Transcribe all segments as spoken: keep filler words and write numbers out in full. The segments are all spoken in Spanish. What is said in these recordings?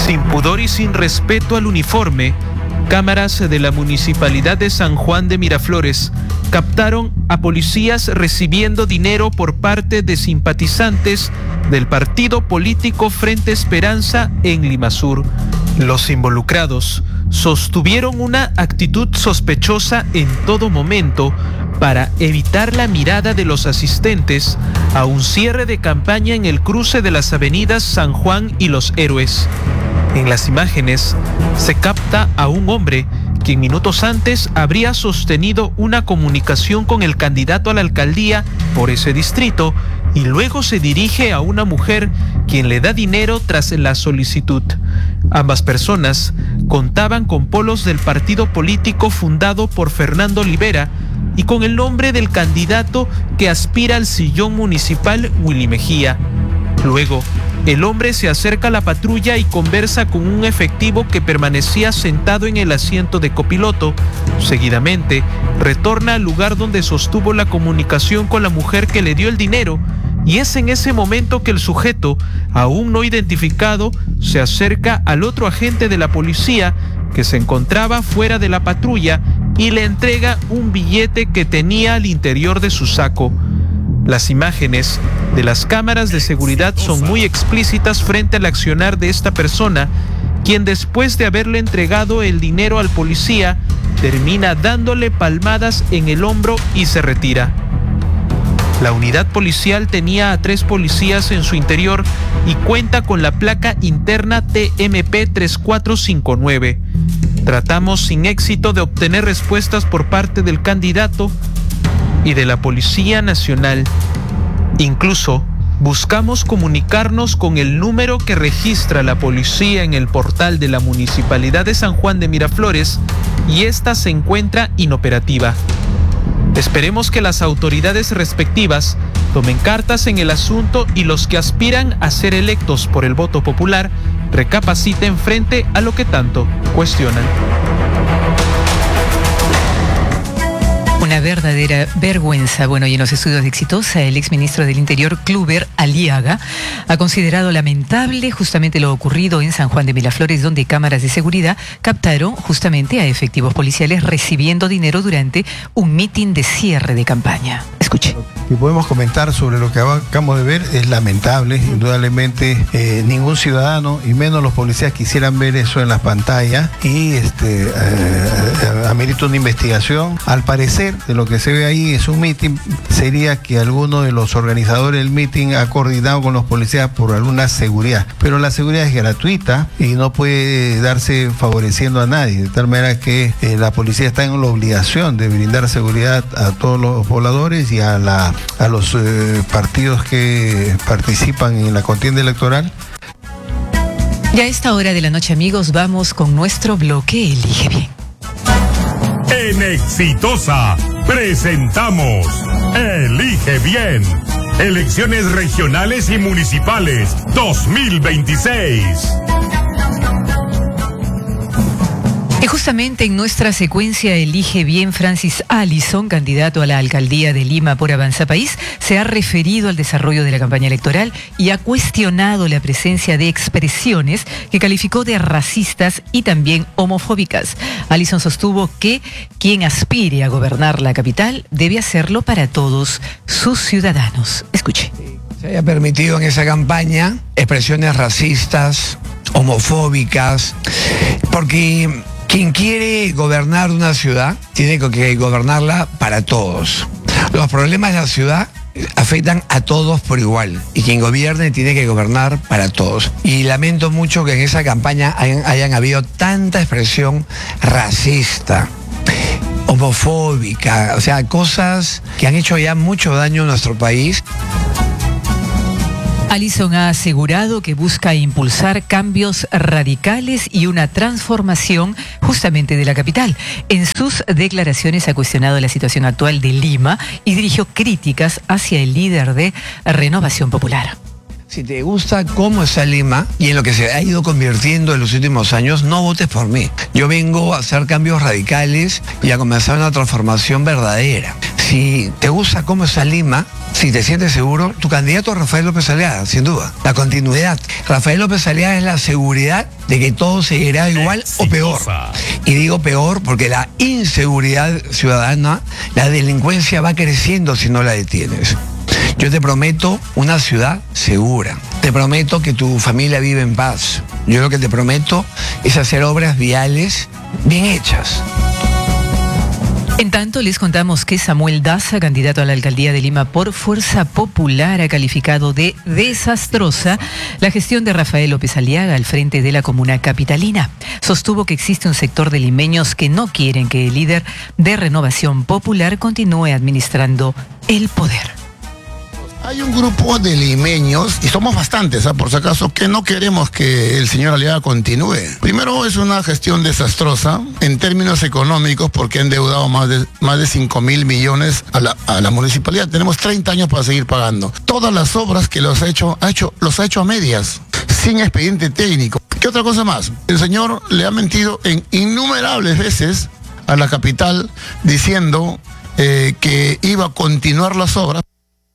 Sin pudor y sin respeto al uniforme, cámaras de la Municipalidad de San Juan de Miraflores captaron a policías recibiendo dinero por parte de simpatizantes del partido político Frente Esperanza en Limasur. Los involucrados sostuvieron una actitud sospechosa en todo momento para evitar la mirada de los asistentes a un cierre de campaña en el cruce de las avenidas San Juan y Los Héroes. En las imágenes se capta a un hombre quien minutos antes habría sostenido una comunicación con el candidato a la alcaldía por ese distrito y luego se dirige a una mujer quien le da dinero tras la solicitud. Ambas personas contaban con polos del partido político fundado por Fernando Olivera y con el nombre del candidato que aspira al sillón municipal, Willy Mejía. Luego, el hombre se acerca a la patrulla y conversa con un efectivo que permanecía sentado en el asiento de copiloto. Seguidamente, retorna al lugar donde sostuvo la comunicación con la mujer que le dio el dinero, y es en ese momento que el sujeto, aún no identificado, se acerca al otro agente de la policía que se encontraba fuera de la patrulla y le entrega un billete que tenía al interior de su saco. Las imágenes de las cámaras de seguridad son muy explícitas frente al accionar de esta persona, quien después de haberle entregado el dinero al policía, termina dándole palmadas en el hombro y se retira. La unidad policial tenía a tres policías en su interior y cuenta con la placa interna T M P tres cuatro cinco nueve. Tratamos sin éxito de obtener respuestas por parte del candidato y de la Policía Nacional. Incluso buscamos comunicarnos con el número que registra la policía en el portal de la Municipalidad de San Juan de Miraflores y esta se encuentra inoperativa. Esperemos que las autoridades respectivas tomen cartas en el asunto y los que aspiran a ser electos por el voto popular recapaciten frente a lo que tanto cuestionan. Una verdadera vergüenza. Bueno, y en los estudios de Exitosa, el exministro del Interior, Kluber Aliaga, ha considerado lamentable justamente lo ocurrido en San Juan de Miraflores, donde cámaras de seguridad captaron justamente a efectivos policiales recibiendo dinero durante un mitin de cierre de campaña. Escuche. Y podemos comentar sobre lo que acabamos de ver, es lamentable, indudablemente eh, ningún ciudadano y menos los policías quisieran ver eso en las pantallas y este, eh, amerita una investigación. Al parecer, de lo que se ve ahí es un mitin, sería que alguno de los organizadores del mitin ha coordinado con los policías por alguna seguridad, pero la seguridad es gratuita y no puede darse favoreciendo a nadie, de tal manera que eh, la policía está en la obligación de brindar seguridad a todos los pobladores y a la a los eh, partidos que participan en la contienda electoral. Ya a esta hora de la noche, amigos, vamos con nuestro bloque Elige Bien. En Exitosa presentamos Elige Bien, elecciones regionales y municipales dos mil veintiséis. Y justamente en nuestra secuencia Elige Bien, Francis Allison, candidato a la alcaldía de Lima por Avanza País, se ha referido al desarrollo de la campaña electoral y ha cuestionado la presencia de expresiones que calificó de racistas y también homofóbicas. Allison sostuvo que quien aspire a gobernar la capital debe hacerlo para todos sus ciudadanos. Escuche. Se haya permitido en esa campaña expresiones racistas, homofóbicas, porque quien quiere gobernar una ciudad tiene que gobernarla para todos. Los problemas de la ciudad afectan a todos por igual y quien gobierne tiene que gobernar para todos. Y lamento mucho que en esa campaña hayan, hayan habido tanta expresión racista, homofóbica, o sea, cosas que han hecho ya mucho daño a nuestro país. Allison ha asegurado que busca impulsar cambios radicales y una transformación justamente de la capital. En sus declaraciones ha cuestionado la situación actual de Lima y dirigió críticas hacia el líder de Renovación Popular. Si te gusta cómo está Lima y en lo que se ha ido convirtiendo en los últimos años, no votes por mí. Yo vengo a hacer cambios radicales y a comenzar una transformación verdadera. si te gusta cómo está Lima, si te sientes seguro, tu candidato es Rafael López Aliaga, sin duda. La continuidad. Rafael López Aliaga es la seguridad de que todo seguirá igual Exitosa. o peor. Y digo peor porque la inseguridad ciudadana, la delincuencia va creciendo si no la detienes. Yo te prometo una ciudad segura. Te prometo que tu familia vive en paz. Yo lo que te prometo es hacer obras viales bien hechas. En tanto, les contamos que Samuel Daza, candidato a la alcaldía de Lima por Fuerza Popular, ha calificado de desastrosa la gestión de Rafael López Aliaga al frente de la comuna capitalina. Sostuvo que existe un sector de limeños que no quieren que el líder de Renovación Popular continúe administrando el poder. Hay un grupo de limeños, y somos bastantes, ¿eh? por si acaso, que no queremos que el señor Aliaga continúe. Primero, es una gestión desastrosa en términos económicos porque han endeudado más de, más de cinco mil millones a la, a la municipalidad. Tenemos treinta años para seguir pagando. Todas las obras que los ha hecho, ha hecho, los ha hecho a medias, sin expediente técnico. ¿Qué otra cosa más? El señor le ha mentido en innumerables veces a la capital diciendo eh, que iba a continuar las obras.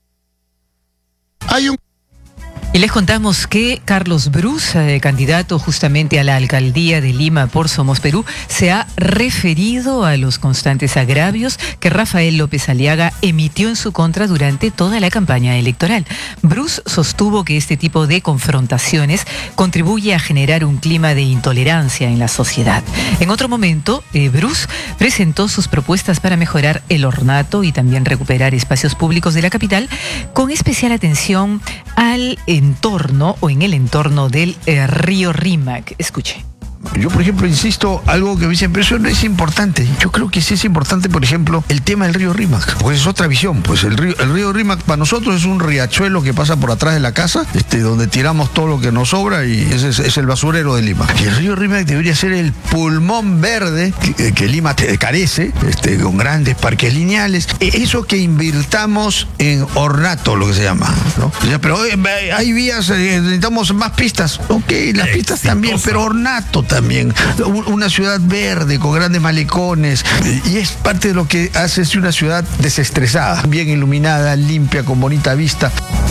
Hay un... Y les contamos que Carlos Brus, eh, candidato justamente a la alcaldía de Lima por Somos Perú, se ha referido a los constantes agravios que Rafael López Aliaga emitió en su contra durante toda la campaña electoral. Brus sostuvo que este tipo de confrontaciones contribuye a generar un clima de intolerancia en la sociedad. En otro momento, eh, Brus presentó sus propuestas para mejorar el ornato y también recuperar espacios públicos de la capital, con especial atención al entorno o en el entorno del eh, río Rímac. Escuche. Yo, por ejemplo, insisto, algo que me dicen, pero eso no es importante. Yo creo que sí es importante, por ejemplo, el tema del río Rímac, pues es otra visión. Pues el río, el río Rímac para nosotros es un riachuelo que pasa por atrás de la casa, este, donde tiramos todo lo que nos sobra y ese es, es el basurero de Lima. Y el río Rímac debería ser el pulmón verde que, que Lima te carece, este, con grandes parques lineales. Eso que invirtamos en ornato, lo que se llama, ¿no? Pero eh, hay vías, eh, necesitamos más pistas. Ok, las pistas también, pero ornato también. Una ciudad verde con grandes malecones, y es parte de lo que hace una ciudad desestresada, bien iluminada, limpia, con bonita vista.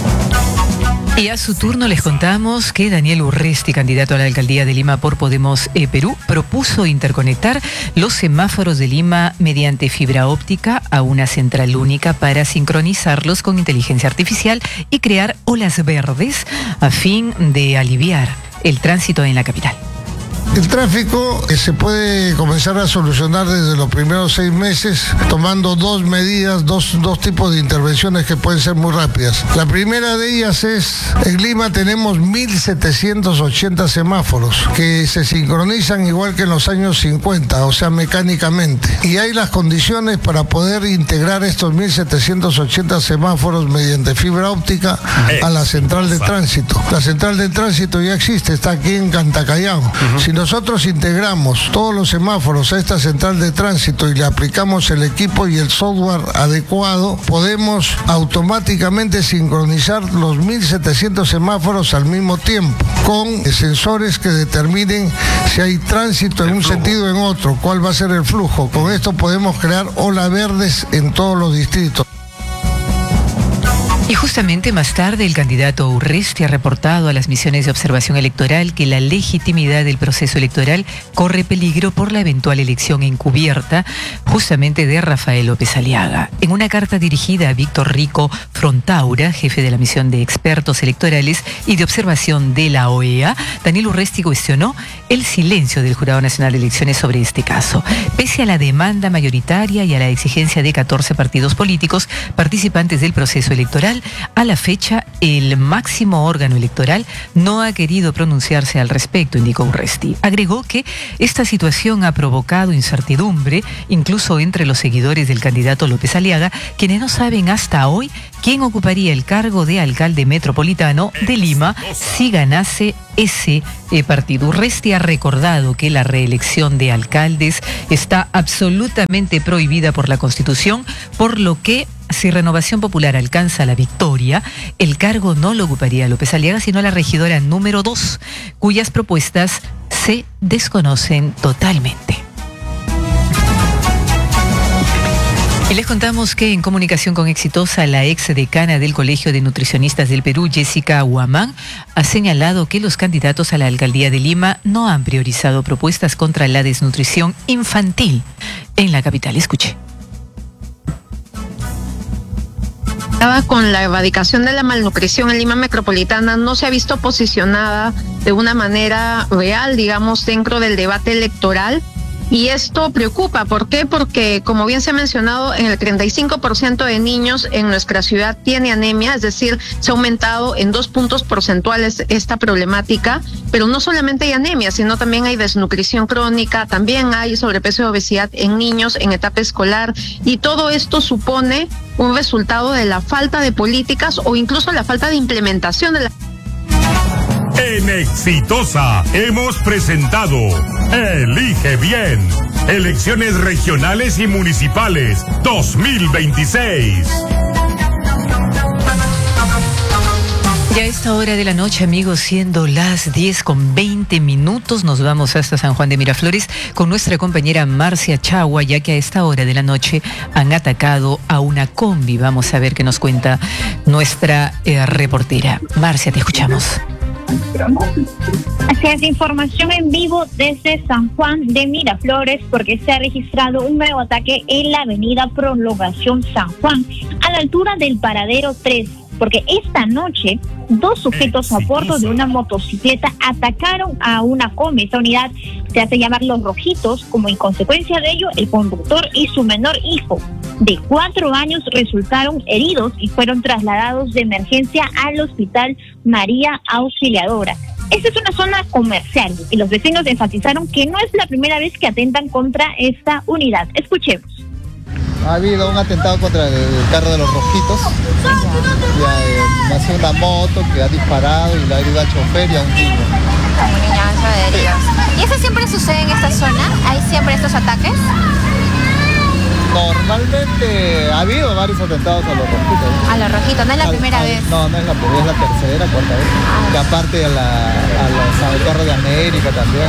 Y a su turno les contamos que Daniel Urresti, candidato a la alcaldía de Lima por Podemos eh, Perú, propuso interconectar los semáforos de Lima mediante fibra óptica a una central única para sincronizarlos con inteligencia artificial y crear olas verdes a fin de aliviar el tránsito en la capital. El tráfico eh, se puede comenzar a solucionar desde los primeros seis meses tomando dos medidas, dos, dos tipos de intervenciones que pueden ser muy rápidas. La primera de ellas es, en Lima tenemos mil setecientos ochenta semáforos que se sincronizan igual que en los años cincuenta, o sea, mecánicamente. Y hay las condiciones para poder integrar estos mil setecientos ochenta semáforos mediante fibra óptica a la central de tránsito. La central de tránsito ya existe, está aquí en Cantacallao. Uh-huh. Si nosotros integramos todos los semáforos a esta central de tránsito y le aplicamos el equipo y el software adecuado, podemos automáticamente sincronizar los mil setecientos semáforos al mismo tiempo, con sensores que determinen si hay tránsito en un sentido o en otro, cuál va a ser el flujo. Con esto podemos crear olas verdes en todos los distritos. Y justamente más tarde el candidato Urresti ha reportado a las misiones de observación electoral que la legitimidad del proceso electoral corre peligro por la eventual elección encubierta justamente de Rafael López Aliaga. En una carta dirigida a Víctor Rico Frontaura, jefe de la misión de expertos electorales y de observación de la O E A, Daniel Urresti cuestionó el silencio del Jurado Nacional de Elecciones sobre este caso. Pese a la demanda mayoritaria y a la exigencia de catorce partidos políticos participantes del proceso electoral, a la fecha, el máximo órgano electoral no ha querido pronunciarse al respecto, indicó Urresti. Agregó que esta situación ha provocado incertidumbre, incluso entre los seguidores del candidato López Aliaga, quienes no saben hasta hoy quién ocuparía el cargo de alcalde metropolitano de Lima si ganase ese eh, partido. Urresti ha recordado que la reelección de alcaldes está absolutamente prohibida por la Constitución, por lo que si Renovación Popular alcanza la victoria, el cargo no lo ocuparía López Aliaga, sino la regidora número dos, cuyas propuestas se desconocen totalmente. Y les contamos que en comunicación con Exitosa, la ex decana del Colegio de Nutricionistas del Perú, Jessica Huamán, ha señalado que los candidatos a la alcaldía de Lima no han priorizado propuestas contra la desnutrición infantil en la capital. Escuche. Con la erradicación de la malnutrición en Lima Metropolitana no se ha visto posicionada de una manera real, digamos, dentro del debate electoral. Y esto preocupa. ¿Por qué? Porque, como bien se ha mencionado, en el treinta y cinco por ciento de niños en nuestra ciudad tiene anemia, es decir, se ha aumentado en dos puntos porcentuales esta problemática, pero no solamente hay anemia, sino también hay desnutrición crónica, también hay sobrepeso y obesidad en niños en etapa escolar, y todo esto supone un resultado de la falta de políticas o incluso la falta de implementación de la... En Exitosa hemos presentado Elige Bien, elecciones regionales y municipales dos mil veintiséis. Ya a esta hora de la noche, amigos, siendo las diez con veinte minutos, nos vamos hasta San Juan de Miraflores con nuestra compañera Marcia Chagua, ya que a esta hora de la noche han atacado a una combi. Vamos a ver qué nos cuenta nuestra eh, reportera. Marcia, te escuchamos. Así es, información en vivo desde San Juan de Miraflores, porque se ha registrado un nuevo ataque en la avenida Prolongación San Juan, a la altura del paradero tres, porque esta noche dos sujetos a bordo de una motocicleta atacaron a una combi. Esta unidad se hace llamar Los Rojitos, como en consecuencia de ello el conductor y su menor hijo de cuatro años resultaron heridos y fueron trasladados de emergencia al Hospital María Auxiliadora. Esta es una zona comercial y los vecinos enfatizaron que no es la primera vez que atentan contra esta unidad. Escuchemos. Ha habido un atentado contra el carro de Los Rojitos. Ya, eh, nació una moto que ha disparado y le ha herido al chofer y a un niño. A un niño de heridos. ¿Y eso siempre sucede en esta zona? ¿Hay siempre estos ataques? Normalmente ha habido varios atentados a Los Rojitos. A Los Rojitos, no es la al, primera al, vez. No, no es la primera, es la tercera, cuarta vez. Ah. Que aparte a la, a los, al carro de América también.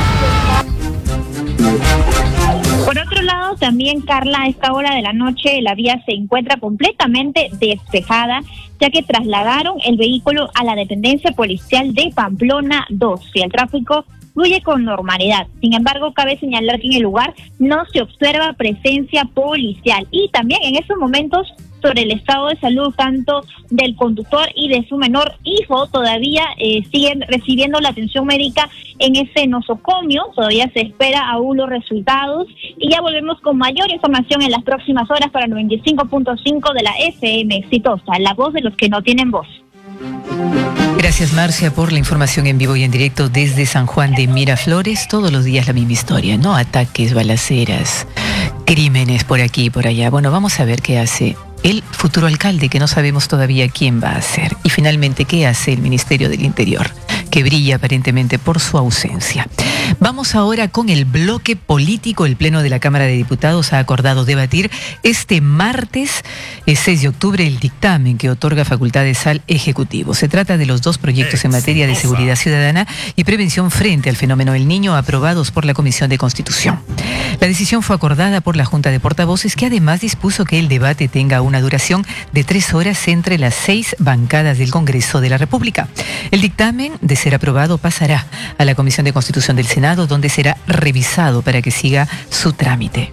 Por otro lado, también, Carla, a esta hora de la noche la vía se encuentra completamente despejada, ya que trasladaron el vehículo a la dependencia policial de Pamplona dos y el tráfico fluye con normalidad. Sin embargo, cabe señalar que en el lugar no se observa presencia policial. Y también en estos momentos, sobre el estado de salud tanto del conductor y de su menor hijo, todavía eh, siguen recibiendo la atención médica en ese nosocomio. Todavía se espera aún los resultados y ya volvemos con mayor información en las próximas horas para noventa y cinco punto cinco de la F M Exitosa, la voz de los que no tienen voz. Gracias, Marcia, por la información en vivo y en directo desde San Juan de Miraflores. Todos los días la misma historia, ¿no? Ataques, balaceras, crímenes por aquí y por allá. Bueno, vamos a ver qué hace el futuro alcalde, que no sabemos todavía quién va a ser. Y finalmente, ¿qué hace el Ministerio del Interior?, que brilla aparentemente por su ausencia. Vamos ahora con el bloque político. El Pleno de la Cámara de Diputados ha acordado debatir este martes, el seis de octubre, el dictamen que otorga facultades al Ejecutivo. Se trata de los dos proyectos en materia de seguridad ciudadana y prevención frente al fenómeno del Niño, aprobados por la Comisión de Constitución. La decisión fue acordada por la Junta de Portavoces, que además dispuso que el debate tenga una duración de tres horas entre las seis bancadas del Congreso de la República. El dictamen, de ser aprobado, pasará a la Comisión de Constitución del Senado, donde será revisado para que siga su trámite.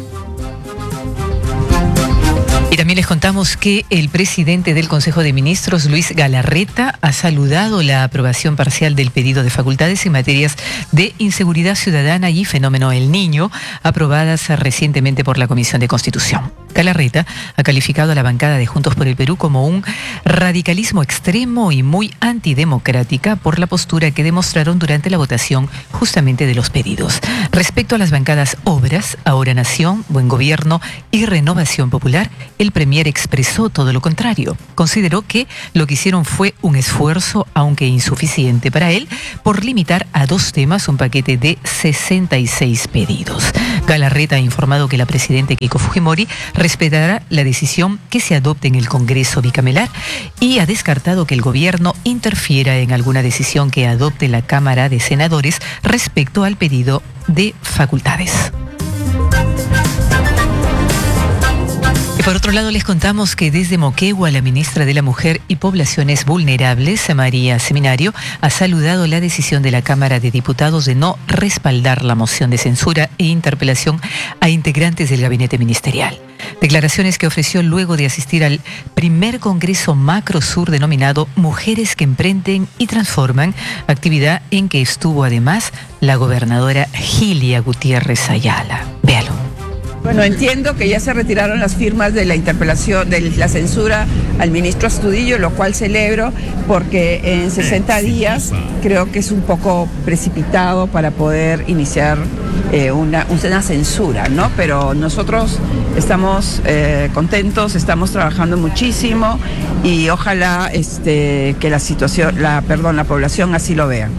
Y también les contamos que el presidente del Consejo de Ministros, Luis Galarreta, ha saludado la aprobación parcial del pedido de facultades en materias de inseguridad ciudadana y fenómeno El Niño, aprobadas recientemente por la Comisión de Constitución. Galarreta ha calificado a la bancada de Juntos por el Perú como un radicalismo extremo y muy antidemocrática por la postura que demostraron durante la votación justamente de los pedidos. Respecto a las bancadas Obras, Ahora Nación, Buen Gobierno y Renovación Popular, el premier expresó todo lo contrario. Consideró que lo que hicieron fue un esfuerzo, aunque insuficiente para él, por limitar a dos temas un paquete de sesenta y seis pedidos. Galarreta ha informado que la presidenta Keiko Fujimori respetará la decisión que se adopte en el Congreso bicameral y ha descartado que el gobierno interfiera en alguna decisión que adopte la Cámara de Senadores respecto al pedido de facultades. Y por otro lado, les contamos que desde Moquegua, la ministra de la Mujer y Poblaciones Vulnerables, María Seminario, ha saludado la decisión de la Cámara de Diputados de no respaldar la moción de censura e interpelación a integrantes del gabinete ministerial. Declaraciones que ofreció luego de asistir al primer Congreso Macrosur denominado Mujeres que Emprenden y Transforman, actividad en que estuvo además la gobernadora Gilia Gutiérrez Ayala. Véalo. Bueno, entiendo que ya se retiraron las firmas de la interpelación, de la censura al ministro Astudillo, lo cual celebro porque en sesenta días creo que es un poco precipitado para poder iniciar eh, una, una censura, ¿no? Pero nosotros estamos eh, contentos, estamos trabajando muchísimo y ojalá este, que la situación, la, perdón, la población así lo vea.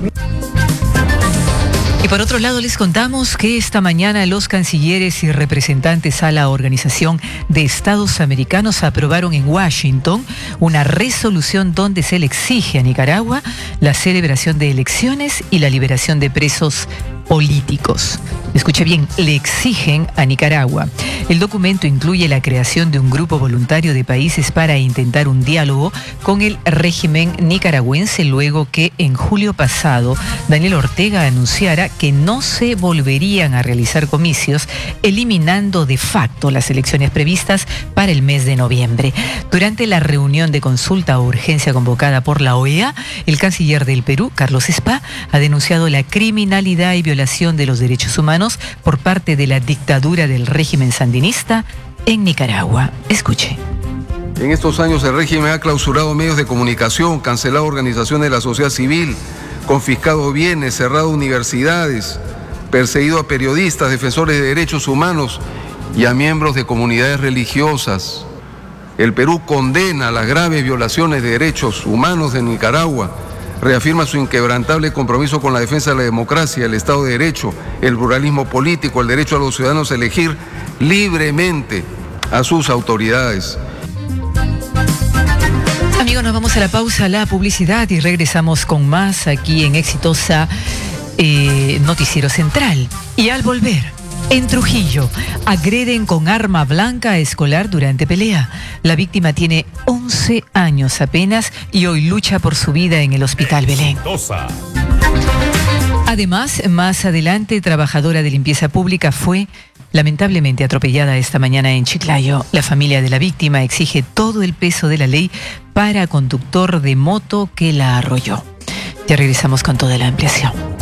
Y por otro lado, les contamos que esta mañana los cancilleres y representantes a la Organización de Estados Americanos aprobaron en Washington una resolución donde se le exige a Nicaragua la celebración de elecciones y la liberación de presos políticos. Escuche bien, le exigen a Nicaragua. El documento incluye la creación de un grupo voluntario de países para intentar un diálogo con el régimen nicaragüense luego que en julio pasado Daniel Ortega anunciara que no se volverían a realizar comicios, eliminando de facto las elecciones previstas para el mes de noviembre. Durante la reunión de consulta o urgencia convocada por la O E A, el canciller del Perú, Carlos Spa, ha denunciado la criminalidad y violación de los derechos humanos por parte de la dictadura del régimen sandinista en Nicaragua. Escuche. En estos años el régimen ha clausurado medios de comunicación, cancelado organizaciones de la sociedad civil, confiscado bienes, cerrado universidades, perseguido a periodistas, defensores de derechos humanos y a miembros de comunidades religiosas. El Perú condena las graves violaciones de derechos humanos de Nicaragua, reafirma su inquebrantable compromiso con la defensa de la democracia, el Estado de Derecho, el pluralismo político, el derecho a los ciudadanos a elegir libremente a sus autoridades. Amigos, nos vamos a la pausa, a la publicidad y regresamos con más aquí en Exitosa eh, Noticiero Central. Y al volver, en Trujillo, agreden con arma blanca a escolar durante pelea. La víctima tiene once años apenas y hoy lucha por su vida en el Hospital Belén. Además, más adelante, trabajadora de limpieza pública fue lamentablemente atropellada esta mañana en Chiclayo. La familia de la víctima exige todo el peso de la ley para conductor de moto que la arrolló. Ya regresamos con toda la ampliación.